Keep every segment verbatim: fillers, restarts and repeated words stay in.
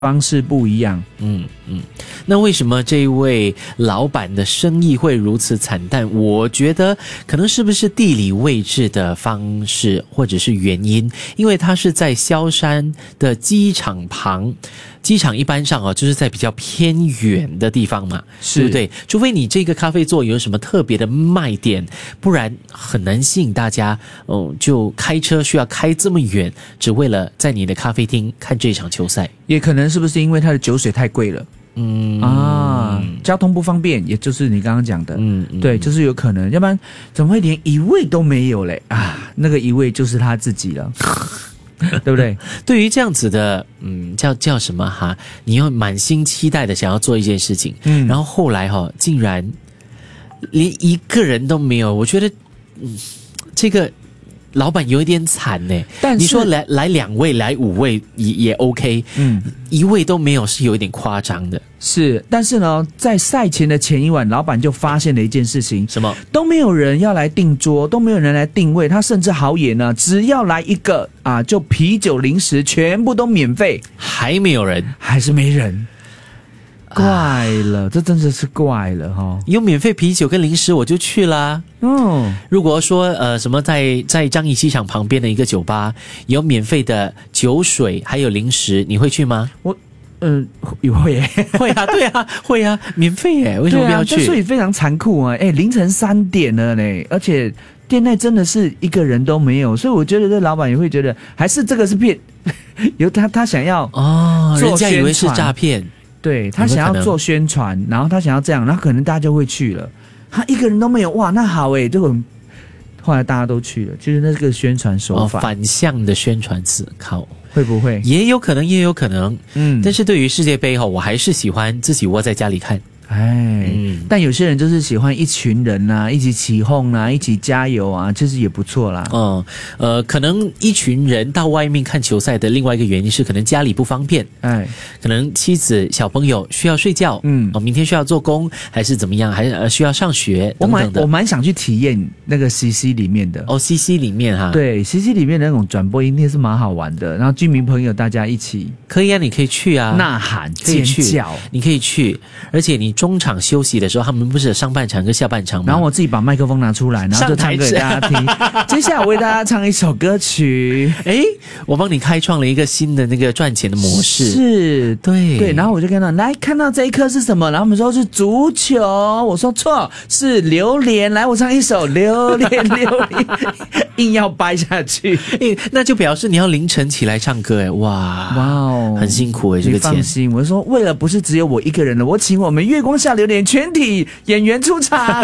方式不一样。 嗯嗯，那为什么这位老板的生意会如此惨淡？我觉得可能是不是地理位置的方式，或者是原因？因为他是在萧山的机场旁，机场一般上哦，就是在比较偏远的地方嘛，对不对？除非你这个咖啡座有什么特别的卖点，不然很难吸引大家哦，就开车需要开这么远，只为了在你的咖啡厅看这场球赛。 也可能是不是因为它的酒水太贵了？嗯啊，交通不方便，也就是你刚刚讲的，嗯，对，就是有可能，要不然怎么会连一位都没有嘞？啊，那个一位就是他自己了。对不对？ 对于这样子的，嗯，叫叫什么哈？你要满心期待的想要做一件事情，嗯，然后后来哈、哦，竟然连一个人都没有，我觉得，嗯，这个老板有一点惨呢。但是你说来来两位，来五位也也 OK， 嗯，一位都没有是有一点夸张的。 是，但是呢，在赛前的前一晚，老板就发现了一件事情， 什么？ 都没有人要来订桌，都没有人来定位，他甚至豪言呢，只要来一个啊，就啤酒、零食全部都免费， 还没有人， 还是没人。怪了，这真的是怪了哈！ 有免费啤酒跟零食我就去啦。嗯，如果说呃什么在在樟宜机场旁边的一个酒吧有免费的酒水还有零食，你会去吗？ 我嗯会耶， 会啊，对啊，会啊，免费耶，为什么不要去？ 对啊，所以非常残酷啊！哎，凌晨三点了嘞，而且店内真的是一个人都没有，所以我觉得这老板也会觉得，还是这个是骗，有他他想要哦，人家以为是诈骗。 对，他想要做宣传，然后他想要这样，然后可能大家就会去了。他一个人都没有，哇，那好诶，这个后来大家都去了，就是那个宣传手法、哦、 反向的宣传思考， 会不会？ 也有可能，也有可能。嗯，但是对于世界杯哈，我还是喜欢自己窝在家里看。 哎、嗯，但有些人就是喜欢一群人啊，一起起哄啊，一起加油啊，其实也不错啦。 嗯，呃，可能一群人到外面看球赛的另外一个原因是，可能家里不方便，哎，可能妻子、小朋友需要睡觉，嗯，哦，明天需要做工，还是怎么样，还是、呃、需要上学等等的。 我蛮我蛮想去体验那个 C C 里面的哦 ，C C 里面哈， 对 ，C C 里面的那种转播音乐是蛮好玩的，然后居民朋友大家一起可以啊，你可以去啊， 呐喊、尖叫， 你可以去，而且你中场休息的时候，他们不是有上半场跟下半场吗？ 然后我自己把麦克风拿出来，然后就唱歌给大家听。接下来我为大家唱一首歌曲， 诶，我帮你开创了一个新的那个赚钱的模式。 是， 对对。然后我就跟他来看到这一颗是什么，然后他们说是足球，我说错，是榴莲。来，我唱一首榴莲榴莲，硬要掰下去， 那就表示你要凌晨起来唱歌，哎，哇哇哦，很辛苦哎，这个钱。 你放心，我说为了不是只有我一个人了，我请我们月光下榴莲全体演员出场。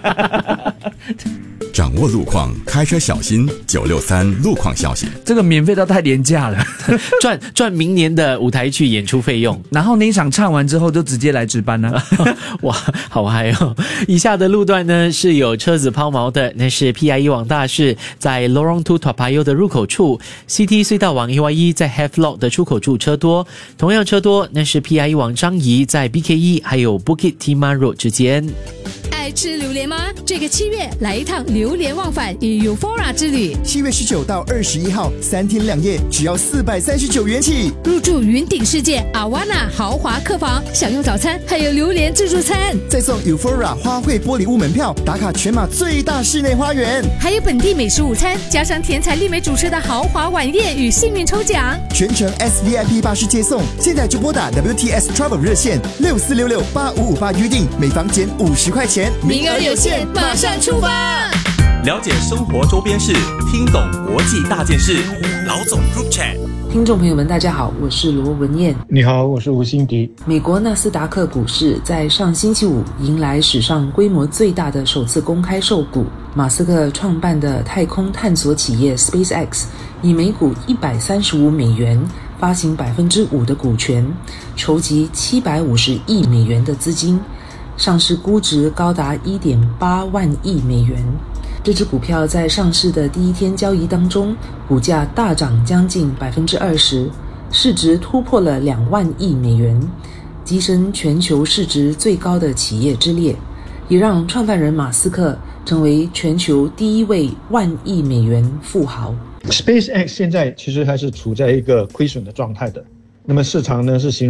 掌握路况，开车小心。九六三路况消息， 这个免费到太廉价了， 赚赚明年的舞台剧演出费用。 然后那一场唱完之后，就直接来值班了。 哇，好嗨哦！以下的路段呢是有车子抛锚的，那是 P I E 往大市在 Lorong two Toa Payoh 的入口处 ，C T 隧道往 A Y E 在 Havelock 的出口处车多，同样车多，那是 P I E 往樟宜在 B K E 还有 Bukit Timah Road 之间。 爱吃榴莲吗？这个七月来一趟榴莲忘返 Eufora 之旅。 七月十九到二十一号，三天两夜，只要四百三十九元起。 入住云顶世界 Awana 豪华客房，享用早餐，还有榴莲自助餐， 再送 Eufora 花卉玻璃屋门票，打卡全马最大室内花园， 还有本地美食午餐，加上甜彩丽美主持的豪华晚宴与幸运抽奖， 全程 S V I P 巴士接送。现在就拨打 W T S Travel 热线六四六六八五五八预定，每房减五十块钱。 名额有限，马上出发！ 了解生活周边事，听懂国际大件事。老总 Group Chat， 听众朋友们，大家好，我是罗文燕。 你好，我是吴欣迪。 美国纳斯达克股市在上星期五迎来史上规模最大的首次公开售股。马斯克创办的太空探索企业 SpaceX 以每股一百三十五美元发行百分之五的股权，筹集七百五十亿美元的资金。上市估值高达 一点八万亿美元。这只股票在上市的第一天交易当中，股价大涨将近 百分之二十， 市值突破了两万亿美元，跻身全球市值最高的企业之列，也让创办人马斯克成为全球第一位万亿美元富豪。 SpaceX 现在其实还是处在一个亏损的状态的， 那么市场呢是形容